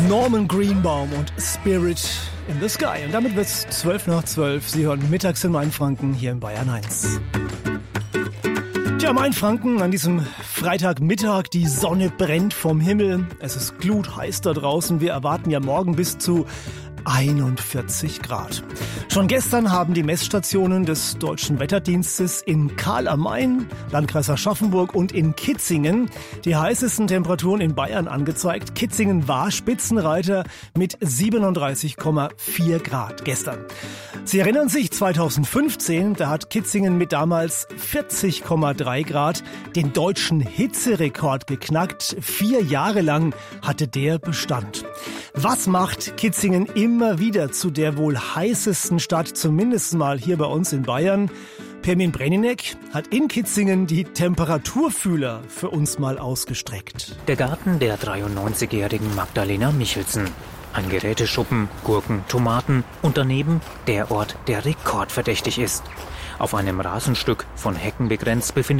Norman Greenbaum und Spirit in the Sky. Und damit wird's 12:12. Sie hören mittags in Mainfranken hier in Bayern 1. Tja, Mainfranken an diesem Freitagmittag, die Sonne brennt vom Himmel. Es ist glutheiß da draußen. Wir erwarten ja morgen bis zu 41 Grad. Schon gestern haben die Messstationen des Deutschen Wetterdienstes in Kahl am Main, Landkreis Aschaffenburg und in Kitzingen die heißesten Temperaturen in Bayern angezeigt. Kitzingen war Spitzenreiter mit 37,4 Grad gestern. Sie erinnern sich, 2015, da hat Kitzingen mit damals 40,3 Grad den deutschen Hitzerekord geknackt. 4 Jahre lang hatte der Bestand. Was macht Kitzingen immer wieder zu der wohl heißesten Stadt, zumindest mal hier bei uns in Bayern? Pirmin Breninek hat in Kitzingen die Temperaturfühler für uns mal ausgestreckt. Der Garten der 93-jährigen Magdalena Michelsen. Ein Geräteschuppen, Gurken, Tomaten und daneben der Ort, der rekordverdächtig ist. Auf einem Rasenstück von Hecken begrenzt befindet